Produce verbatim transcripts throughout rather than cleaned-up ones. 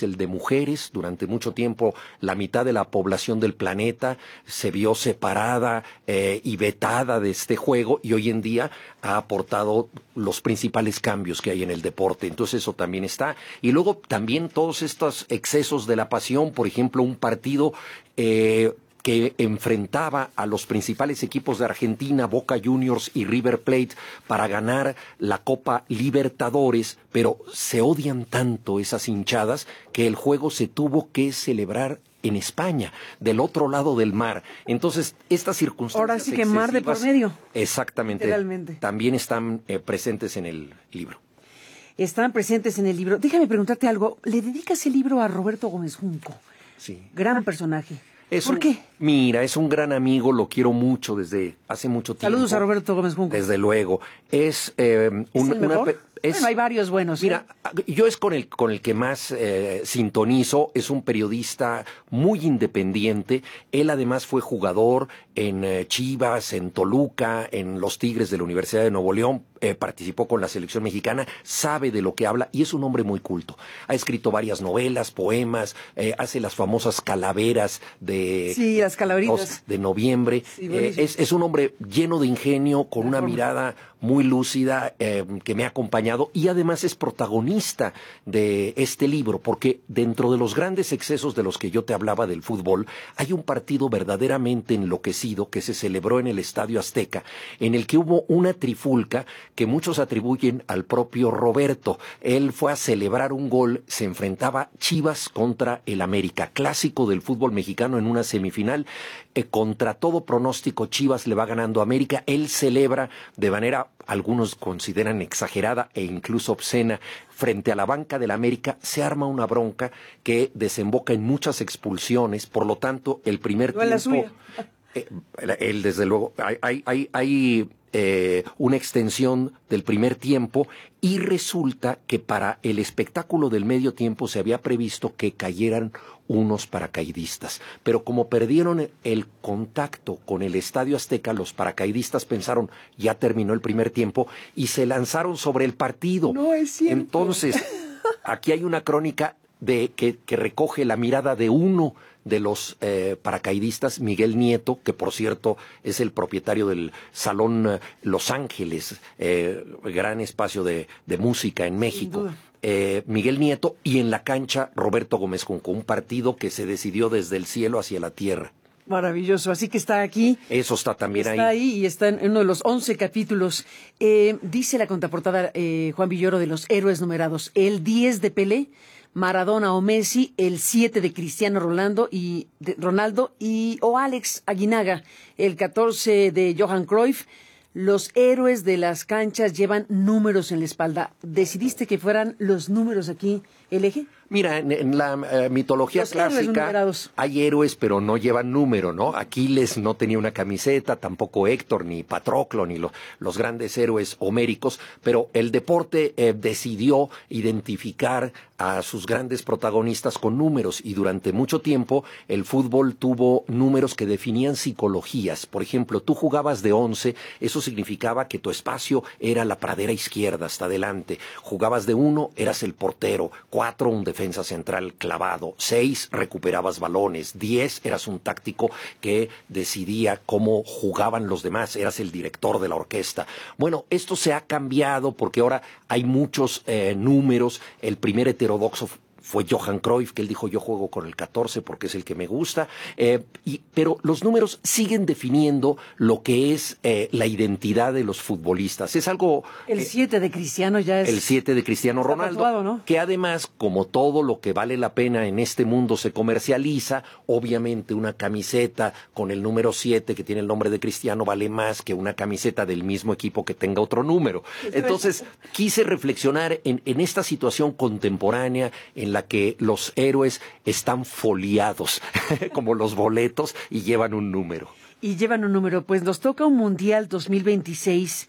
es el de mujeres. Durante mucho tiempo la mitad de la población del planeta se vio separada eh, y vetada de este juego, y hoy en día ha aportado los principales cambios que hay en el deporte. Entonces eso también está. Y luego también todos estos excesos de la pasión, por ejemplo, un partido eh, que enfrentaba a los principales equipos de Argentina, Boca Juniors y River Plate, para ganar la Copa Libertadores, pero se odian tanto esas hinchadas que el juego se tuvo que celebrar en España, del otro lado del mar. Entonces, estas circunstancias ahora sí que mar de por medio. Exactamente. Literalmente. También están eh, presentes en el libro. Están presentes en el libro. Déjame preguntarte algo. ¿Le dedicas el libro a Roberto Gómez Junco? Sí. Gran personaje. Es ¿Por un, qué? Mira, es un gran amigo, lo quiero mucho desde hace mucho tiempo. Saludos a Roberto Gómez Junco. Desde luego. Es, eh, ¿Es un, el mejor? una... Es, bueno, hay varios buenos. Mira, ¿eh? yo es con el con el que más eh, sintonizo. Es un periodista muy independiente. Él además fue jugador en eh, Chivas, en Toluca, en los Tigres de la Universidad de Nuevo León. Eh, participó con la selección mexicana, sabe de lo que habla y es un hombre muy culto. Ha escrito varias novelas, poemas, eh, hace las famosas calaveras de, sí, las calaveritas. de noviembre. Sí, eh, es, es un hombre lleno de ingenio, con una mirada muy lúcida, eh, que me ha acompañado, y además es protagonista de este libro, porque dentro de los grandes excesos de los que yo te hablaba del fútbol, hay un partido verdaderamente enloquecido que se celebró en el Estadio Azteca, en el que hubo una trifulca que muchos atribuyen al propio Roberto. Él fue a celebrar un gol, se enfrentaba Chivas contra el América, clásico del fútbol mexicano en una semifinal, eh, contra todo pronóstico Chivas le va ganando a América. Él celebra de manera, algunos consideran exagerada e incluso obscena, frente a la banca del América. Se arma una bronca que desemboca en muchas expulsiones. Por lo tanto, el primer no tiempo... La suya. Eh, él, desde luego, hay... hay, hay, hay Eh, una extensión del primer tiempo, y resulta que para el espectáculo del medio tiempo se había previsto que cayeran unos paracaidistas, pero como perdieron el contacto con el Estadio Azteca, los paracaidistas pensaron ya terminó el primer tiempo y se lanzaron sobre el partido. No es cierto. Entonces, aquí hay una crónica de que, que recoge la mirada de uno de los eh, paracaidistas, Miguel Nieto, que por cierto es el propietario del Salón eh, Los Ángeles, eh, gran espacio de, de música en México. Eh, Miguel Nieto, y en la cancha Roberto Gómez Junco, un partido que se decidió desde el cielo hacia la tierra. Maravilloso, así que está aquí. Eso está también está ahí. Está ahí y está en uno de los once capítulos. Eh, dice la contraportada eh, Juan Villoro de los héroes numerados, el diez de Pelé, Maradona o Messi, el siete de Cristiano Ronaldo y de Ronaldo y o Alex Aguinaga, el catorce de Johan Cruyff. Los héroes de las canchas llevan números en la espalda. ¿Decidiste que fueran los números aquí el eje? Mira, en, en la uh, mitología los clásica hay héroes, pero no llevan número, ¿no? Aquiles no tenía una camiseta, tampoco Héctor, ni Patroclo, ni lo, los grandes héroes homéricos, pero el deporte eh, decidió identificar a sus grandes protagonistas con números, y durante mucho tiempo el fútbol tuvo números que definían psicologías. Por ejemplo, tú jugabas de once, eso significaba que tu espacio era la pradera izquierda hasta adelante. Jugabas de uno, eras el portero. Cuatro, un defensa central clavado. Seis, recuperabas balones. Diez, eras un táctico que decidía cómo jugaban los demás. Eras el director de la orquesta. Bueno, esto se ha cambiado porque ahora hay muchos eh, números. El primer heterodoxo fue Johan Cruyff, que él dijo, yo juego con el catorce porque es el que me gusta, eh, y, pero los números siguen definiendo lo que es eh, la identidad de los futbolistas. Es algo... El siete eh, de Cristiano ya es... El siete de Cristiano Ronaldo, tatuado, ¿no? Que además, como todo lo que vale la pena en este mundo se comercializa, obviamente una camiseta con el número siete, que tiene el nombre de Cristiano, vale más que una camiseta del mismo equipo que tenga otro número. Entonces, quise reflexionar en, en esta situación contemporánea en la que los héroes están foliados como los boletos y llevan un número. Y llevan un número. Pues nos toca un Mundial dos mil veintiséis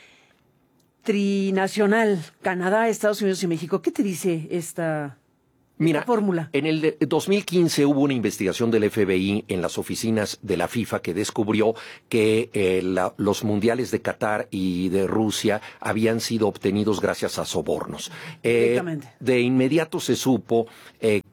trinacional, Canadá, Estados Unidos y México. ¿Qué te dice esta... Mira, fórmula. En el dos mil quince hubo una investigación del F B I en las oficinas de la FIFA que descubrió que eh, la, los mundiales de Qatar y de Rusia habían sido obtenidos gracias a sobornos. Eh, de inmediato se supo eh,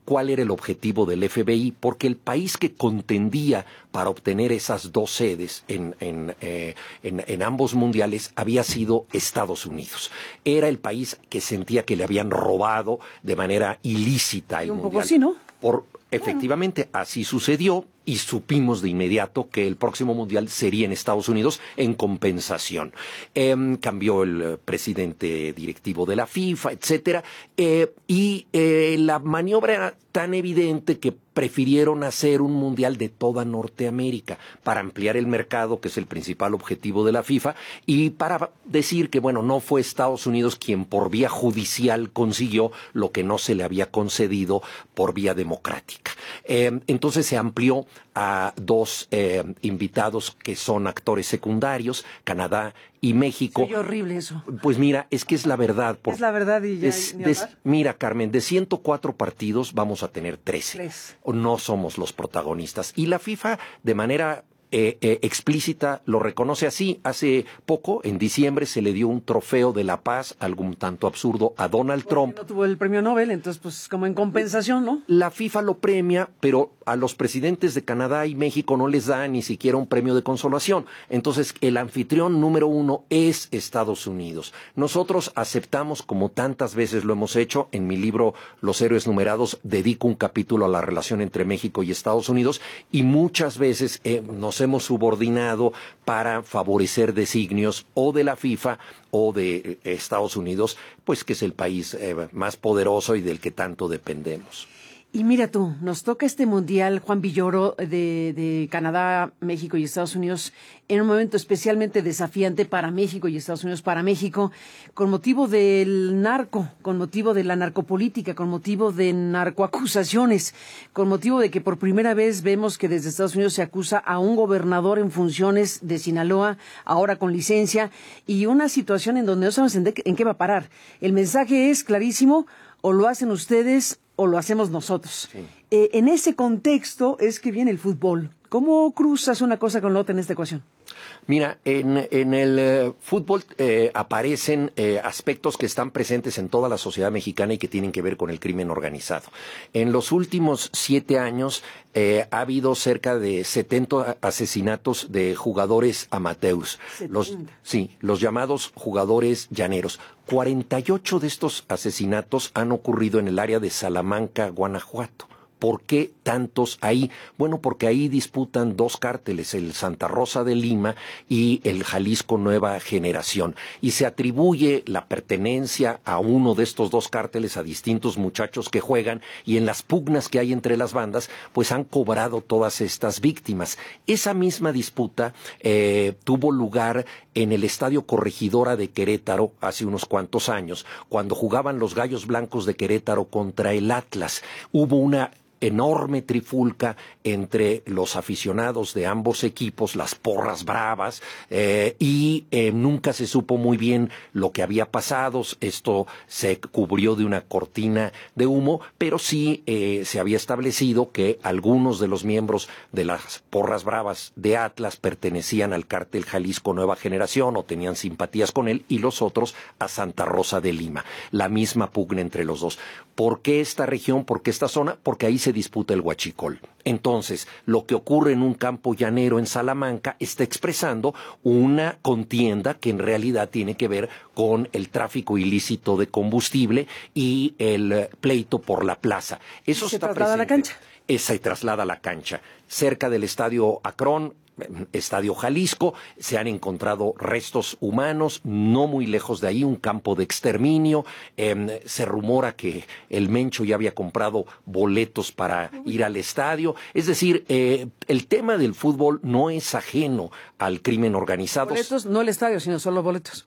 cuál era el objetivo del F B I, porque el país que contendía para obtener esas dos sedes en, en, eh, en, en ambos mundiales había sido Estados Unidos. Era el país que sentía que le habían robado de manera ilícita el un mundial. poco así, ¿no? Por, efectivamente, así sucedió y supimos de inmediato que el próximo mundial sería en Estados Unidos en compensación. Eh, cambió el eh, presidente directivo de la FIFA, etcétera, eh, y eh, la maniobra era tan evidente que prefirieron hacer un mundial de toda Norteamérica para ampliar el mercado, que es el principal objetivo de la FIFA, y para decir que, bueno, no fue Estados Unidos quien por vía judicial consiguió lo que no se le había concedido por vía democrática. Eh, entonces se amplió a dos eh, invitados que son actores secundarios, Canadá y México. Qué horrible eso. Pues mira, es que es la verdad. Por, es la verdad y ya. Es, de, mira, Carmen, de ciento cuatro partidos vamos a tener trece. Tres. No somos los protagonistas. Y la FIFA, de manera Eh, eh, explícita, lo reconoce así. Hace poco, en diciembre, se le dio un trofeo de la paz, algún tanto absurdo, a Donald Porque Trump. no tuvo el premio Nobel, entonces pues como en compensación, ¿no? La FIFA lo premia, pero a los presidentes de Canadá y México no les da ni siquiera un premio de consolación. Entonces, el anfitrión número uno es Estados Unidos. Nosotros aceptamos, como tantas veces lo hemos hecho, en mi libro Los Héroes Numerados, dedico un capítulo a la relación entre México y Estados Unidos, y muchas veces eh, nos hemos subordinado para favorecer designios o de la FIFA o de eh, Estados Unidos, pues que es el país eh, más poderoso y del que tanto dependemos. Y mira tú, nos toca este mundial, Juan Villoro, de, de Canadá, México y Estados Unidos, en un momento especialmente desafiante para México y Estados Unidos, para México, con motivo del narco, con motivo de la narcopolítica, con motivo de narcoacusaciones, con motivo de que por primera vez vemos que desde Estados Unidos se acusa a un gobernador en funciones de Sinaloa, ahora con licencia, y una situación en donde no sabemos en, de, en qué va a parar. El mensaje es clarísimo: o lo hacen ustedes o lo hacemos nosotros. Sí. Eh, en ese contexto es que viene el fútbol. ¿Cómo cruzas una cosa con la otra en esta ecuación? Mira, en, en el eh, fútbol eh, aparecen eh, aspectos que están presentes en toda la sociedad mexicana y que tienen que ver con el crimen organizado. En los últimos siete años eh, ha habido cerca de setenta asesinatos de jugadores amateurs. Los, sí, los llamados jugadores llaneros. cuarenta y ocho de estos asesinatos han ocurrido en el área de Salamanca, Guanajuato. ¿Por qué tantos ahí? Bueno, porque ahí disputan dos cárteles, el Santa Rosa de Lima y el Jalisco Nueva Generación. Y se atribuye la pertenencia a uno de estos dos cárteles a distintos muchachos que juegan, y en las pugnas que hay entre las bandas, pues han cobrado todas estas víctimas. Esa misma disputa eh, tuvo lugar en el Estadio Corregidora de Querétaro hace unos cuantos años, cuando jugaban los Gallos Blancos de Querétaro contra el Atlas. Hubo una enorme trifulca entre los aficionados de ambos equipos, las porras bravas, eh, y eh, nunca se supo muy bien lo que había pasado. Esto se cubrió de una cortina de humo, pero sí eh, se había establecido que algunos de los miembros de las porras bravas de Atlas pertenecían al cártel Jalisco Nueva Generación o tenían simpatías con él, y los otros a Santa Rosa de Lima. La misma pugna entre los dos. ¿Por qué esta región? ¿Por qué esta zona? Porque ahí se disputa el huachicol. Entonces, lo que ocurre en un campo llanero en Salamanca está expresando una contienda que en realidad tiene que ver con el tráfico ilícito de combustible y el pleito por la plaza. Eso se está traslada presente. a la cancha. Esa se traslada a la cancha. Cerca del Estadio Akron, Estadio Jalisco, se han encontrado restos humanos, no muy lejos de ahí, un campo de exterminio. Eh, se rumora que el Mencho ya había comprado boletos para ir al estadio. Es decir, eh, el tema del fútbol no es ajeno al crimen organizado. Boletos, no el estadio, sino solo boletos.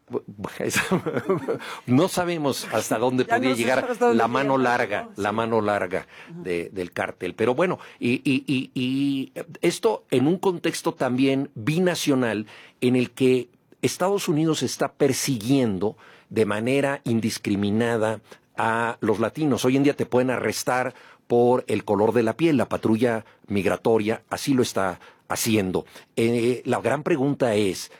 No sabemos hasta dónde Ya podía no llegar dónde la mano llega, larga, ¿no? la Sí. mano larga de, del cártel. Pero bueno, y, y, y, y esto en un contexto también binacional en el que Estados Unidos está persiguiendo de manera indiscriminada a los latinos. Hoy en día te pueden arrestar por el color de la piel. La patrulla migratoria así lo está haciendo. Eh, la gran pregunta es,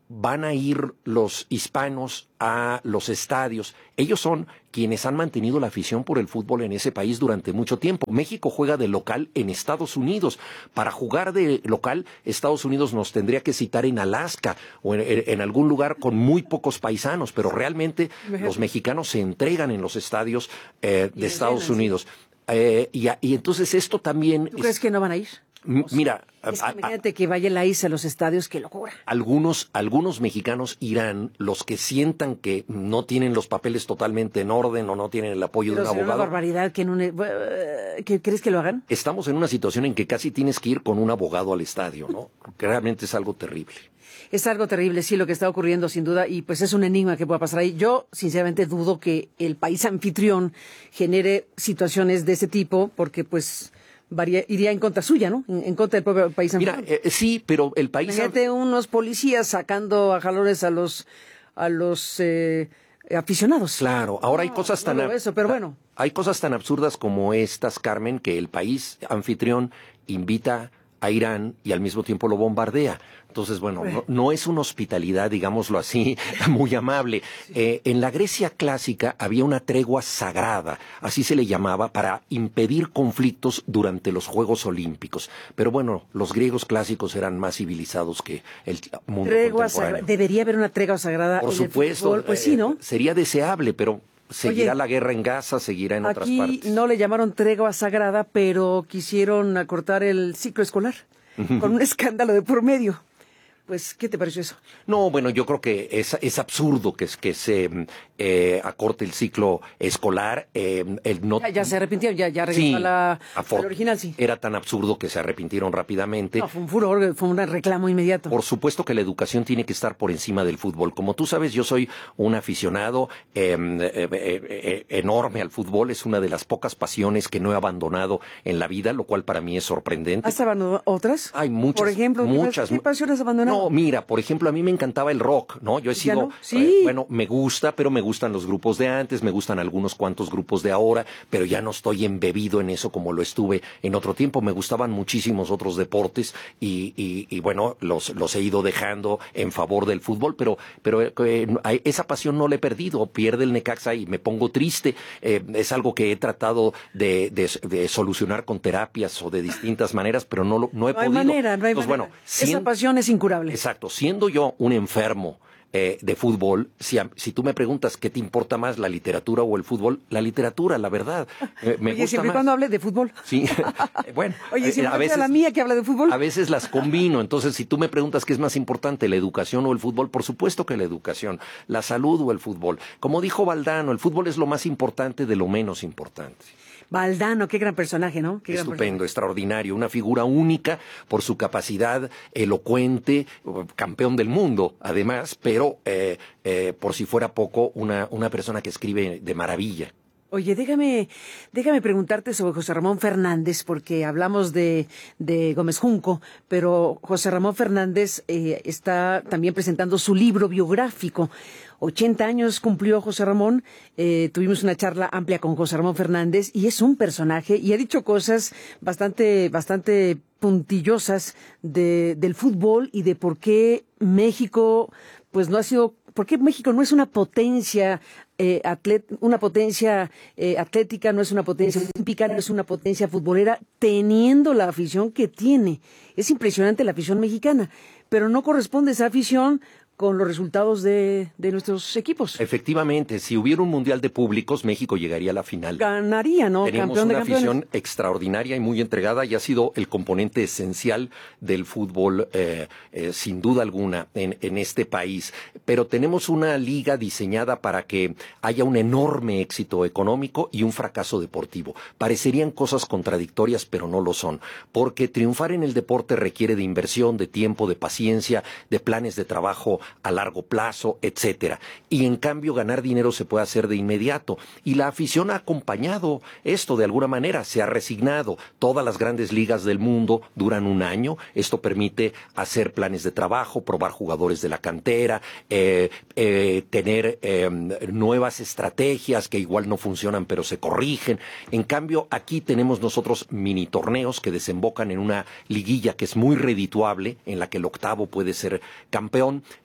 van a ir los hispanos a los estadios. Ellos son quienes han mantenido la afición por el fútbol en ese país durante mucho tiempo. México juega de local en Estados Unidos. Para jugar de local, Estados Unidos nos tendría que citar en Alaska o en, en algún lugar con muy pocos paisanos, pero realmente los mexicanos se entregan en los estadios eh, de Estados Unidos. Eh, y, y entonces esto también... ¿Tú crees que no van a ir? M- Mira, es que imagínate a, a, que vaya la I S a los estadios, qué locura. Algunos, algunos mexicanos irán, los que sientan que no tienen los papeles totalmente en orden o no tienen el apoyo Pero de un abogado. Una barbaridad que en un, ¿que crees que lo hagan? Estamos en una situación en que casi tienes que ir con un abogado al estadio, ¿no? Que realmente es algo terrible. Es algo terrible, sí, lo que está ocurriendo sin duda, y pues es un enigma que pueda pasar ahí. Yo, sinceramente, dudo que el país anfitrión genere situaciones de ese tipo, porque pues varía, iría en contra suya, ¿no? En, en contra del propio país anfitrión. Mira, eh, sí, pero el país... Imagínate unos policías sacando a jalones a los, a los eh, aficionados. Claro, ahora hay cosas tan... No, no eso, pero bueno. Hay cosas tan absurdas como estas, Carmen, que el país anfitrión invita a Irán y al mismo tiempo lo bombardea. Entonces, bueno, no, no es una hospitalidad, digámoslo así, muy amable. Eh, en la Grecia clásica había una tregua sagrada, así se le llamaba, para impedir conflictos durante los Juegos Olímpicos. Pero bueno, los griegos clásicos eran más civilizados que el mundo tregua contemporáneo. Sagra- Debería haber una tregua sagrada. Por en supuesto, el fútbol. Pues sí, ¿no? Eh, sería deseable, pero... Seguirá Oye, la guerra en Gaza, seguirá en otras aquí partes. no le llamaron tregua sagrada, pero quisieron acortar el ciclo escolar con un escándalo de por medio. Pues, ¿qué te pareció eso? No, bueno, yo creo que es, es absurdo que, que se eh, acorte el ciclo escolar. Eh, el no... ya, ya se arrepintieron, ya, ya regresó sí, a la, afor- a la original, sí. Era tan absurdo que se arrepintieron rápidamente. No, fue un furor, fue un reclamo inmediato. Por supuesto que la educación tiene que estar por encima del fútbol. Como tú sabes, yo soy un aficionado eh, eh, eh, enorme al fútbol. Es una de las pocas pasiones que no he abandonado en la vida, lo cual para mí es sorprendente. ¿Has abandonado otras? Hay muchas. Por ejemplo, muchas. ¿qué pasiones has abandonado? No, mira, por ejemplo, a mí me encantaba el rock, ¿no? Yo he sido, no? Sí. eh, bueno, me gusta, pero me gustan los grupos de antes, me gustan algunos cuantos grupos de ahora, pero ya no estoy embebido en eso como lo estuve en otro tiempo. Me gustaban muchísimos otros deportes y, y, y bueno, los, los he ido dejando en favor del fútbol, pero, pero eh, esa pasión no la he perdido. Pierde el Necaxa y me pongo triste. Eh, es algo que he tratado de, de, de solucionar con terapias o de distintas maneras, pero no, lo, no he no hay podido. manera, no hay Entonces, manera. bueno, siendo, esa pasión es incurable. Exacto. Siendo yo un enfermo eh, de fútbol, si, a, si tú me preguntas qué te importa más, la literatura o el fútbol, la literatura, la verdad. Eh, me Oye, gusta siempre y más. cuando hable de fútbol. Sí, bueno. Oye, si eh, me a veces la mía que habla de fútbol. A veces las combino. Entonces, si tú me preguntas qué es más importante, la educación o el fútbol, por supuesto que la educación, la salud o el fútbol. Como dijo Valdano, el fútbol es lo más importante de lo menos importante. Valdano, qué gran personaje, ¿no? Qué gran Estupendo, personaje. extraordinario, una figura única por su capacidad elocuente, campeón del mundo, además, pero eh, eh, por si fuera poco, una, una persona que escribe de maravilla. Oye, déjame, déjame preguntarte sobre José Ramón Fernández, porque hablamos de, de Gómez Junco, pero José Ramón Fernández eh, está también presentando su libro biográfico. ochenta años cumplió José Ramón, eh, tuvimos una charla amplia con José Ramón Fernández y es un personaje y ha dicho cosas bastante, bastante puntillosas de, del fútbol y de por qué México, pues no ha sido, por qué México no es una potencia Eh, atlet, una potencia eh, atlética, no es una potencia olímpica, no es una potencia futbolera, teniendo la afición que tiene. Es impresionante la afición mexicana, pero no corresponde esa afición con los resultados de, de nuestros equipos. Efectivamente, si hubiera un mundial de públicos, México llegaría a la final. Ganaría, ¿no? Tenemos Campeón de una campeones. afición extraordinaria y muy entregada y ha sido el componente esencial del fútbol, eh, eh, sin duda alguna, en, en este país. Pero tenemos una liga diseñada para que haya un enorme éxito económico y un fracaso deportivo. Parecerían cosas contradictorias, pero no lo son, porque triunfar en el deporte requiere de inversión, de tiempo, de paciencia, de planes de trabajo a largo plazo, etcétera. Y en cambio ganar dinero se puede hacer de inmediato. Y la afición ha acompañado esto de alguna manera, se ha resignado. Todas las grandes ligas del mundo duran un año. Esto permite hacer planes de trabajo, probar jugadores de la cantera, eh, eh, tener eh, nuevas estrategias que igual no funcionan pero se corrigen. En cambio aquí tenemos nosotros mini torneos que desembocan en una liguilla que es muy redituable, en la que el octavo puede ser campeón.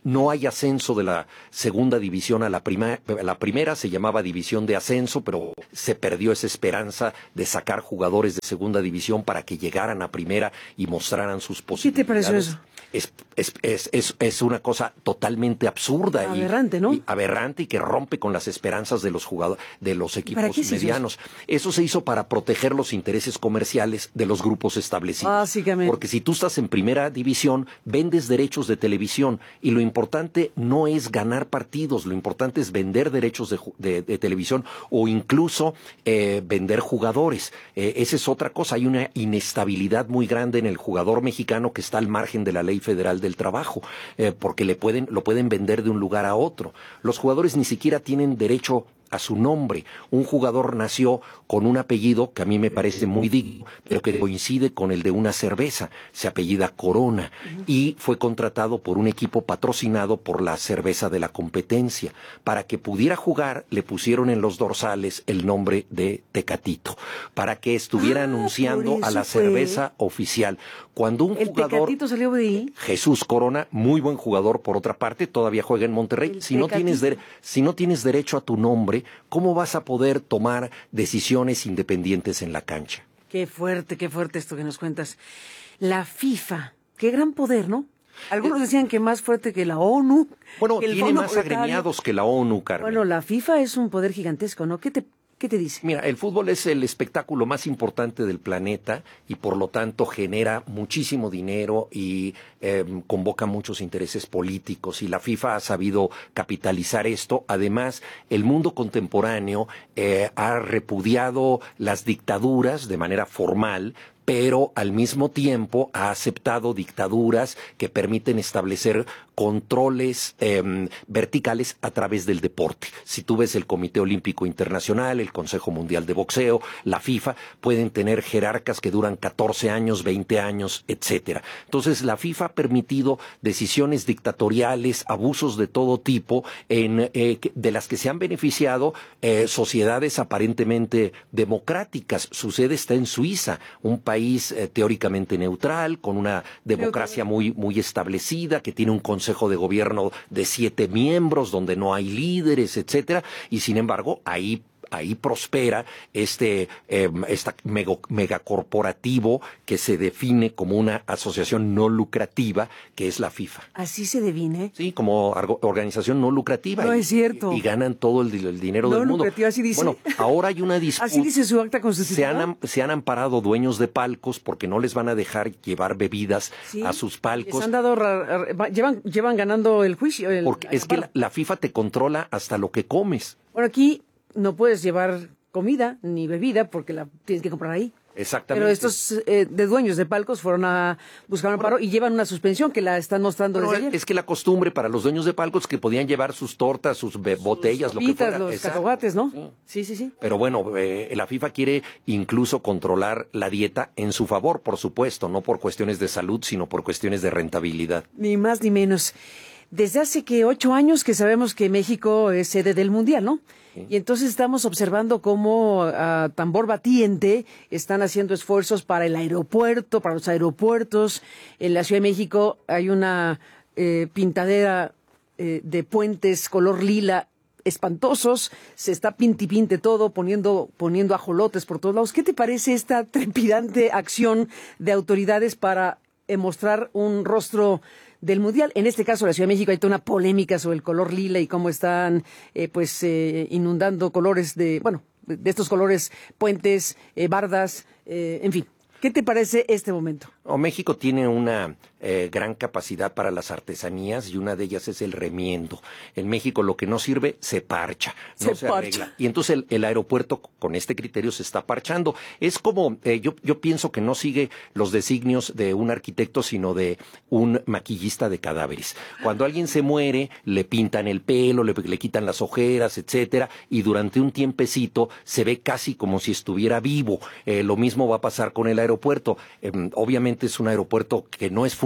no hay ascenso de la segunda división a la, prima, a la primera, se llamaba división de ascenso, pero se perdió esa esperanza de sacar jugadores de segunda división para que llegaran a primera y mostraran sus posibilidades. ¿Qué te pareció eso? Es, es, es, es, es una cosa totalmente absurda. Aberrante, y, ¿no? Y aberrante y que rompe con las esperanzas de los jugadores, de los equipos medianos. Eso? eso se hizo para proteger los intereses comerciales de los grupos establecidos. Básicamente. Porque si tú estás en primera división, vendes derechos de televisión y lo importante no es ganar partidos, lo importante es vender derechos de, de, de televisión o incluso eh, vender jugadores. Eh, esa es otra cosa. Hay una inestabilidad muy grande en el jugador mexicano que está al margen de la ley federal del trabajo, eh, porque le pueden, lo pueden vender de un lugar a otro. Los jugadores ni siquiera tienen derecho a su nombre. Un jugador nació con un apellido que a mí me parece muy digno, pero que coincide con el de una cerveza. Se apellida Corona y fue contratado por un equipo patrocinado por la cerveza de la competencia. Para que pudiera jugar, le pusieron en los dorsales el nombre de Tecatito, para que estuviera ah, anunciando a la fue. cerveza oficial. Cuando un el jugador... Tecatito salió de ahí. Jesús Corona, muy buen jugador por otra parte, todavía juega en Monterrey. Si no, tienes de, si no tienes derecho a tu nombre, ¿cómo vas a poder tomar decisiones independientes en la cancha? Qué fuerte, qué fuerte esto que nos cuentas. La FIFA, qué gran poder, ¿no? Algunos eh, decían que más fuerte que la ONU. Bueno, que el tiene más monetario. agremiados que la ONU, Carmen. Bueno, la FIFA es un poder gigantesco, ¿no? ¿Qué te ¿Qué te dice? Mira, el fútbol es el espectáculo más importante del planeta y por lo tanto genera muchísimo dinero y eh, convoca muchos intereses políticos y la FIFA ha sabido capitalizar esto. Además, el mundo contemporáneo eh, ha repudiado las dictaduras de manera formal, pero al mismo tiempo ha aceptado dictaduras que permiten establecer controles eh, verticales a través del deporte. Si tú ves el Comité Olímpico Internacional, el Consejo Mundial de Boxeo, la FIFA, pueden tener jerarcas que duran catorce años, veinte años, etcétera. Entonces, la FIFA ha permitido decisiones dictatoriales, abusos de todo tipo, en, eh, de las que se han beneficiado eh, sociedades aparentemente democráticas. Su sede está en Suiza, un país eh, teóricamente neutral, con una democracia muy, muy establecida, que tiene un consejo de gobierno de siete miembros, donde no hay líderes, etcétera, y sin embargo, ahí Ahí prospera este eh, esta mega, megacorporativo que se define como una asociación no lucrativa, que es la FIFA. ¿Así se define? Sí, como organización no lucrativa. No y, es cierto. Y, y ganan todo el, el dinero no del mundo. Lucrativa, así dice. Bueno, ahora hay una disputa. Así dice su acta constitucional. Se han, se han amparado dueños de palcos porque no les van a dejar llevar bebidas sí, a sus palcos. Les han dado, llevan, llevan ganando el juicio. El, porque es que la, la FIFA te controla hasta lo que comes. Bueno, aquí no puedes llevar comida ni bebida porque la tienes que comprar ahí. Exactamente. Pero estos eh, de dueños de palcos fueron a buscar un amparo bueno, y llevan una suspensión que la están mostrando bueno, desde ayer. Es que la costumbre para los dueños de palcos que podían llevar sus tortas, sus, sus botellas, sopitas, lo que fuera. Los Exacto. cacahuates, ¿no? Sí, sí, sí. sí. Pero bueno, eh, la FIFA quiere incluso controlar la dieta en su favor, por supuesto, no por cuestiones de salud, sino por cuestiones de rentabilidad. Ni más ni menos. Desde hace que ocho años que sabemos que México es sede del Mundial, ¿no? Sí. Y entonces estamos observando cómo a uh, tambor batiente están haciendo esfuerzos para el aeropuerto, para los aeropuertos. En la Ciudad de México hay una eh, pintadera eh, de puentes color lila espantosos, se está pintipinte todo, poniendo, poniendo ajolotes por todos lados. ¿Qué te parece esta trepidante acción de autoridades para eh, mostrar un rostro del Mundial? En este caso, la Ciudad de México, hay toda una polémica sobre el color lila y cómo están eh, pues eh, inundando colores de, bueno, de estos colores, puentes, eh, bardas, eh, en fin. ¿Qué te parece este momento? Oh, México tiene una eh, gran capacidad para las artesanías y una de ellas es el remiendo. En México lo que no sirve se parcha, no se, se arregla. Parcha. Y entonces el, el aeropuerto con este criterio se está parchando. Es como, eh, yo, yo pienso que no sigue los designios de un arquitecto, sino de un maquillista de cadáveres. Cuando alguien se muere, le pintan el pelo, le, le quitan las ojeras, etcétera, y durante un tiempecito se ve casi como si estuviera vivo. Eh, lo mismo va a pasar con el aeropuerto. Eh, obviamente es un aeropuerto que no es funcional,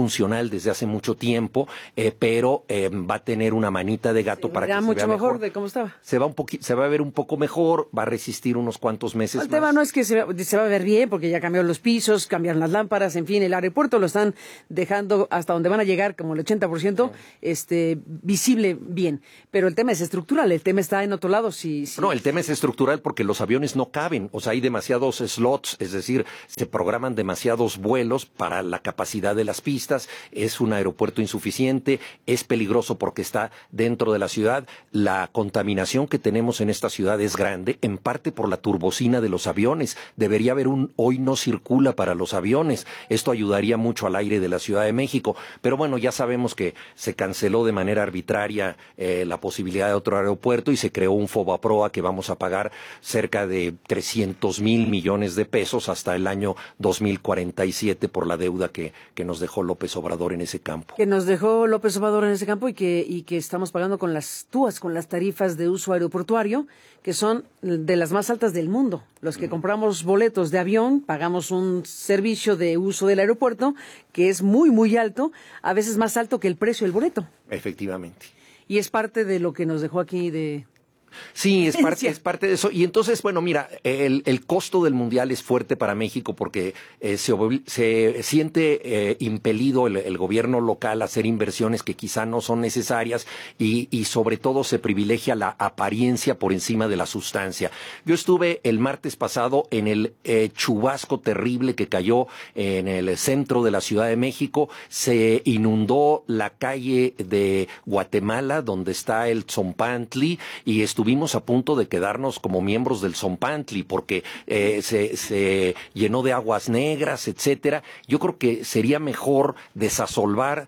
funcional desde hace mucho tiempo, eh, pero eh, va a tener una manita de gato Sí, para que se mucho vea mejor, mejor de cómo estaba. Se va un poqui- se va a ver un poco mejor, va a resistir unos cuantos meses El más. tema no es que se va, se va a ver bien, porque ya cambiaron los pisos, cambiaron las lámparas, en fin, el aeropuerto lo están dejando hasta donde van a llegar, como el ochenta por ciento, sí. este, visible bien. Pero el tema es estructural, el tema está en otro lado. Si, si... No, el tema es estructural porque los aviones no caben, o sea, hay demasiados slots, es decir, se programan demasiados vuelos para la capacidad de las pistas, es un aeropuerto insuficiente, es peligroso porque está dentro de la ciudad, la contaminación que tenemos en esta ciudad es grande, en parte por la turbocina de los aviones, debería haber un hoy no circula para los aviones, esto ayudaría mucho al aire de la Ciudad de México, pero bueno, ya sabemos que se canceló de manera arbitraria eh, la posibilidad de otro aeropuerto y se creó un FOBAPROA que vamos a pagar cerca de trescientos mil millones de pesos hasta el año dos mil cuarenta y siete por la deuda que, que nos dejó López Obrador en ese campo. Que nos dejó López Obrador en ese campo y que, y que estamos pagando con las TUAS, con las tarifas de uso aeroportuario, que son de las más altas del mundo. Los que compramos boletos de avión, pagamos un servicio de uso del aeropuerto que es muy, muy alto, a veces más alto que el precio del boleto. Efectivamente. Y es parte de lo que nos dejó aquí de... Sí, es parte, es parte de eso. Y entonces, bueno, mira, el, el costo del Mundial es fuerte para México porque eh, se, se siente eh, impelido el, el gobierno local a hacer inversiones que quizá no son necesarias y, y sobre todo se privilegia la apariencia por encima de la sustancia. Yo estuve el martes pasado en el eh, chubasco terrible que cayó en el centro de la Ciudad de México. Se inundó la calle de Guatemala, donde está el Tzompantli, y estuvo Estuvimos a punto de quedarnos como miembros del Tzompantli porque eh, se, se llenó de aguas negras, etcétera. Yo creo que sería mejor desasolvar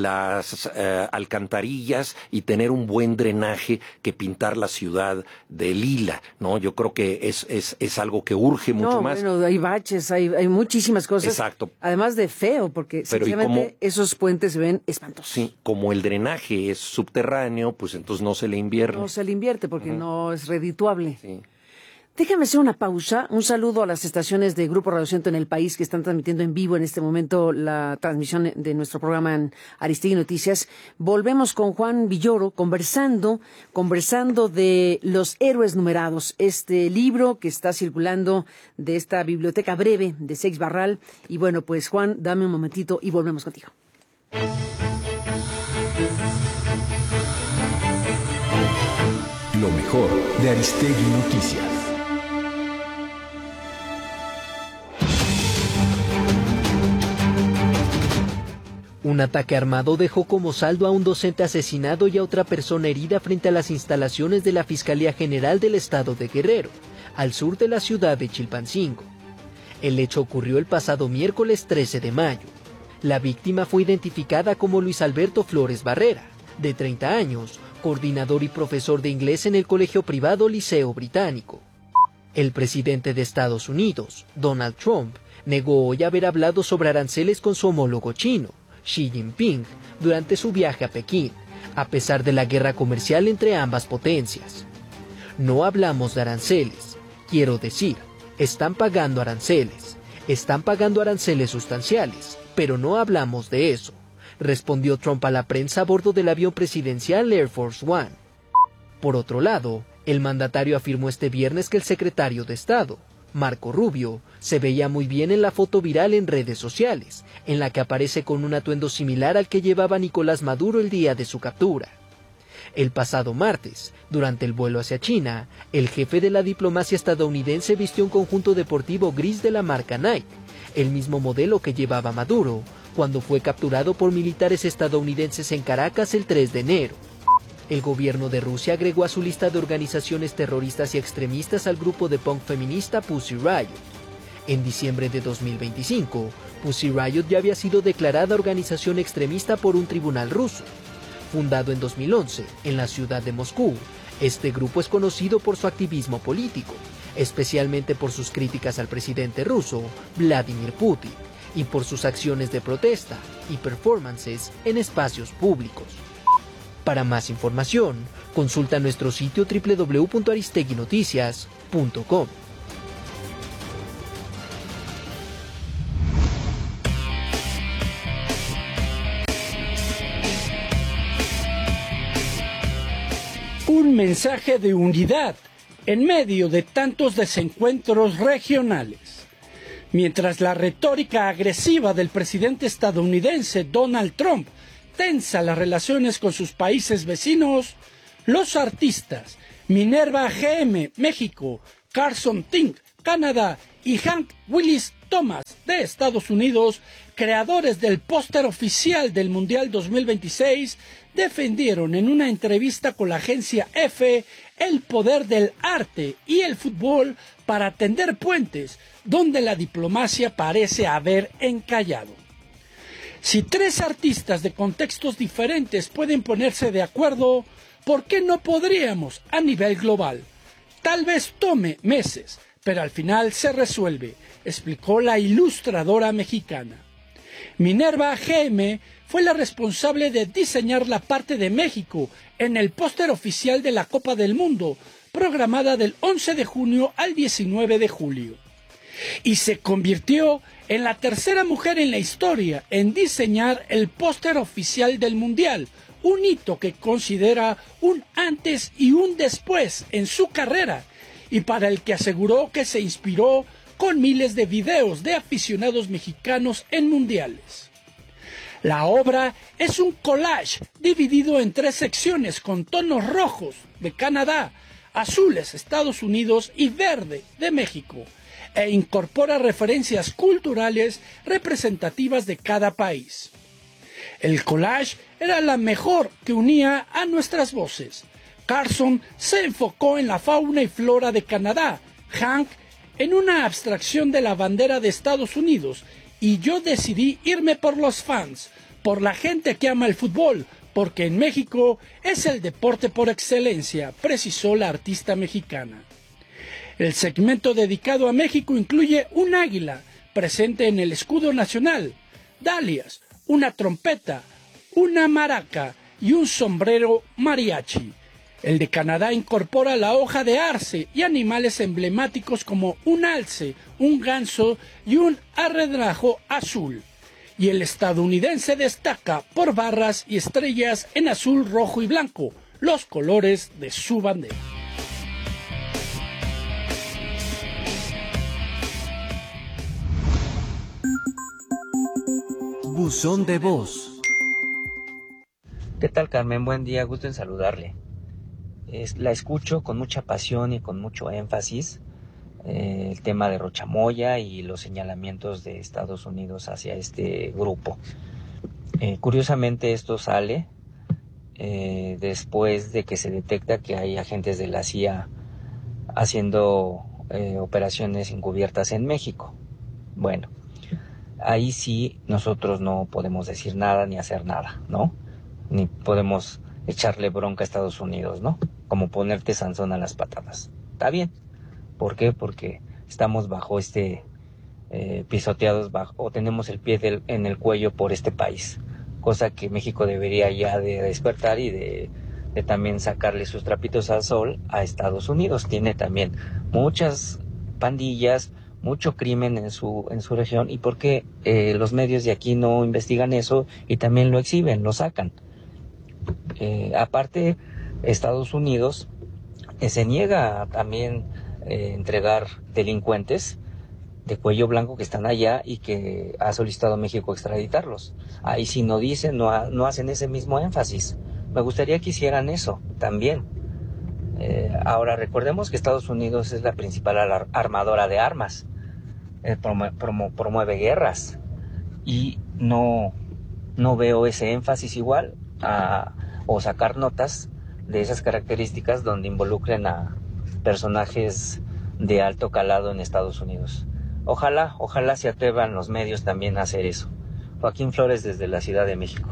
las eh, alcantarillas y tener un buen drenaje que pintar la ciudad de lila, ¿no? Yo creo que es es, es algo que urge mucho no, más. Bueno, hay baches, hay, hay muchísimas cosas. Exacto. Además de feo, porque Pero sinceramente esos puentes se ven espantosos. Sí, como el drenaje es subterráneo, pues entonces no se le invierte. No se le invierte porque uh-huh. no es redituable. Sí. Déjame hacer una pausa. Un saludo a las estaciones de Grupo Radio Centro en el país que están transmitiendo en vivo en este momento la transmisión de nuestro programa en Aristegui Noticias. Volvemos con Juan Villoro conversando, conversando de Los Héroes Numerados, este libro que está circulando de esta biblioteca breve de Seix Barral. Y bueno, pues Juan, dame un momentito y volvemos contigo. Lo mejor de Aristegui Noticias. Un ataque armado dejó como saldo a un docente asesinado y a otra persona herida frente a las instalaciones de la Fiscalía General del Estado de Guerrero, al sur de la ciudad de Chilpancingo. El hecho ocurrió el pasado miércoles trece de mayo. La víctima fue identificada como Luis Alberto Flores Barrera, de treinta años, coordinador y profesor de inglés en el colegio privado Liceo Británico. El presidente de Estados Unidos, Donald Trump, negó hoy haber hablado sobre aranceles con su homólogo chino, Xi Jinping, durante su viaje a Pekín, a pesar de la guerra comercial entre ambas potencias. No hablamos de aranceles, quiero decir, están pagando aranceles, están pagando aranceles sustanciales, pero no hablamos de eso, respondió Trump a la prensa a bordo del avión presidencial Air Force One. Por otro lado, el mandatario afirmó este viernes que el secretario de Estado, Marco Rubio, se veía muy bien en la foto viral en redes sociales, en la que aparece con un atuendo similar al que llevaba Nicolás Maduro el día de su captura. El pasado martes, durante el vuelo hacia China, el jefe de la diplomacia estadounidense vistió un conjunto deportivo gris de la marca Nike, el mismo modelo que llevaba Maduro, cuando fue capturado por militares estadounidenses en Caracas el tres de enero. El gobierno de Rusia agregó a su lista de organizaciones terroristas y extremistas al grupo de punk feminista Pussy Riot. En diciembre de dos mil veinticinco, Pussy Riot ya había sido declarada organización extremista por un tribunal ruso. Fundado en dos mil once, en la ciudad de Moscú, este grupo es conocido por su activismo político, especialmente por sus críticas al presidente ruso, Vladimir Putin, y por sus acciones de protesta y performances en espacios públicos. Para más información, consulta nuestro sitio doble u doble u doble u punto aristegui noticias punto com. un mensaje de unidad en medio de tantos desencuentros regionales. Mientras la retórica agresiva del presidente estadounidense Donald Trump tensa las relaciones con sus países vecinos, los artistas Minerva G M, México, Carson Tink, Canadá y Hank Willis Thomas de Estados Unidos, creadores del póster oficial del Mundial dos mil veintiséis, defendieron en una entrevista con la agencia E F E el poder del arte y el fútbol para tender puentes donde la diplomacia parece haber encallado. Si tres artistas de contextos diferentes pueden ponerse de acuerdo, ¿por qué no podríamos a nivel global? Tal vez tome meses, pero al final se resuelve, explicó la ilustradora mexicana. Minerva G M fue la responsable de diseñar la parte de México en el póster oficial de la Copa del Mundo, programada del once de junio al diecinueve de julio. Y se convirtió en la tercera mujer en la historia en diseñar el póster oficial del Mundial, un hito que considera un antes y un después en su carrera, y para el que aseguró que se inspiró con miles de videos de aficionados mexicanos en mundiales. La obra es un collage dividido en tres secciones con tonos rojos de Canadá, azules Estados Unidos y verde de México, e incorpora referencias culturales representativas de cada país. El collage era la mejor que unía a nuestras voces. Carson se enfocó en la fauna y flora de Canadá, Hank en una abstracción de la bandera de Estados Unidos, y yo decidí irme por los fans, por la gente que ama el fútbol, porque en México es el deporte por excelencia, precisó la artista mexicana. El segmento dedicado a México incluye un águila presente en el escudo nacional, dalias, una trompeta, una maraca y un sombrero mariachi. El de Canadá incorpora la hoja de arce y animales emblemáticos como un alce, un ganso y un arredrajo azul. Y el estadounidense destaca por barras y estrellas en azul, rojo y blanco, los colores de su bandera. Buzón de voz. ¿Qué tal, Carmen? Buen día, gusto en saludarle. Es, la escucho con mucha pasión y con mucho énfasis, eh, el tema de Rochamoya y los señalamientos de Estados Unidos hacia este grupo. Eh, curiosamente esto sale eh, después de que se detecta que hay agentes de la C I A haciendo eh, operaciones encubiertas en México. Bueno, ahí sí nosotros no podemos decir nada ni hacer nada, ¿no? Ni podemos echarle bronca a Estados Unidos, ¿no? Como ponerte Sansón a las patadas. Está bien. ¿Por qué? Porque estamos bajo este, eh, pisoteados bajo, o tenemos el pie del, en el cuello por este país. Cosa que México debería ya de despertar y de, de también sacarle sus trapitos al sol a Estados Unidos. Tiene también muchas pandillas, mucho crimen en su, en su región. ¿Y por qué eh, los medios de aquí no investigan eso y también lo exhiben, lo sacan? Eh, aparte, Estados Unidos eh, se niega a también eh, entregar delincuentes de cuello blanco que están allá y que ha solicitado a México extraditarlos. Ahí sí no dicen, no, ha, no hacen ese mismo énfasis. Me gustaría que hicieran eso también. Eh, ahora, recordemos que Estados Unidos es la principal ar- armadora de armas, eh, promu- promu- promueve guerras, y no, no veo ese énfasis igual a, o sacar notas de esas características donde involucren a personajes de alto calado en Estados Unidos. Ojalá, ojalá se atrevan los medios también a hacer eso. Joaquín Flores desde la Ciudad de México.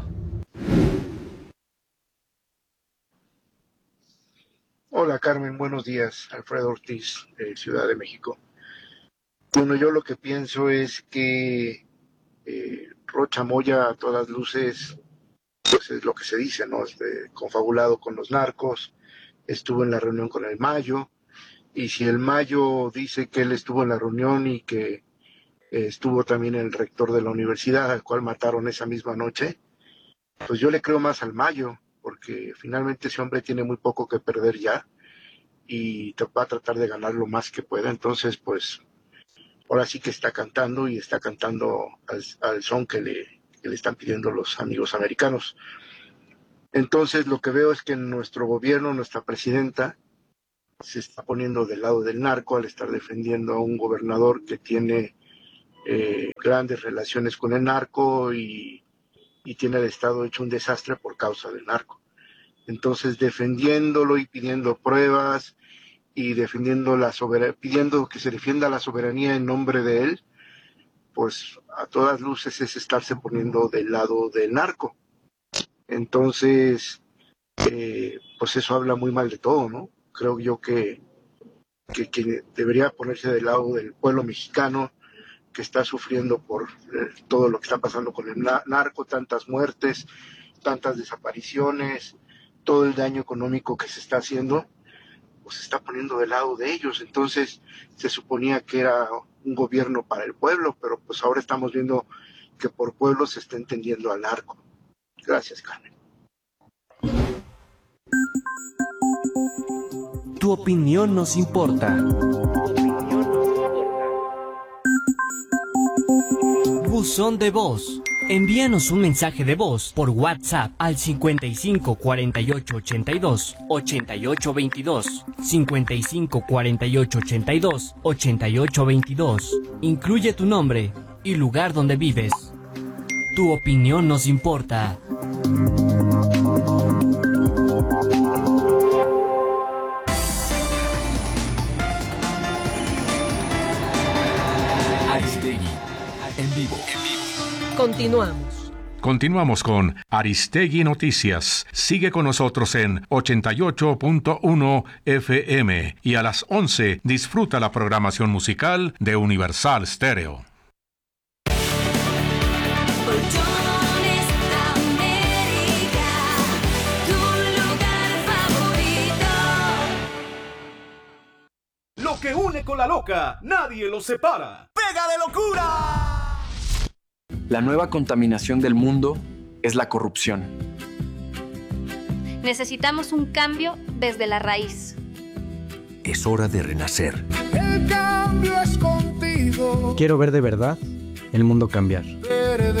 Hola Carmen, buenos días. Alfredo Ortiz, de Ciudad de México. Bueno, yo lo que pienso es que eh, Rocha Moya a todas luces, pues es lo que se dice, ¿no? Este, confabulado con los narcos, estuvo en la reunión con el Mayo, y si el Mayo dice que él estuvo en la reunión y que eh, estuvo también el rector de la universidad, al cual mataron esa misma noche, pues yo le creo más al Mayo, porque finalmente ese hombre tiene muy poco que perder ya y va a tratar de ganar lo más que pueda. Entonces, pues, ahora sí que está cantando y está cantando al, al son que le, que le están pidiendo los amigos americanos. Entonces, lo que veo es que nuestro gobierno, nuestra presidenta, se está poniendo del lado del narco al estar defendiendo a un gobernador que tiene eh, grandes relaciones con el narco y, y tiene el estado hecho un desastre por causa del narco. Entonces, defendiéndolo y pidiendo pruebas y defendiendo la soberanía, pidiendo que se defienda la soberanía en nombre de él, pues a todas luces es estarse poniendo del lado del narco. Entonces, eh, pues eso habla muy mal de todo, ¿no? Creo yo que, que, que debería ponerse del lado del pueblo mexicano que está sufriendo por eh, todo lo que está pasando con el na- narco, tantas muertes, tantas desapariciones, todo el daño económico que se está haciendo, pues se está poniendo del lado de ellos. Entonces se suponía que era un gobierno para el pueblo, pero pues ahora estamos viendo que por pueblo se está entendiendo al narco. Gracias, Carmen. Tu opinión nos importa. Buzón de voz. Envíanos un mensaje de voz por WhatsApp al cincuenta y cinco cuarenta y ocho ochenta y dos ochenta y ocho veintidós, cincuenta y cinco cuarenta y ocho ochenta y dos ochenta y ocho veintidós. Incluye tu nombre y lugar donde vives. Tu opinión nos importa. Aristegui, en vivo. Continuamos. Continuamos con Aristegui Noticias. Sigue con nosotros en ochenta y ocho punto uno F M y a las once disfruta la programación musical de Universal Stereo. Lo que une con la loca, nadie lo separa. ¡Pega de locura! La nueva contaminación del mundo es la corrupción. Necesitamos un cambio desde la raíz. Es hora de renacer. El cambio es contigo. Quiero ver de verdad el mundo cambiar.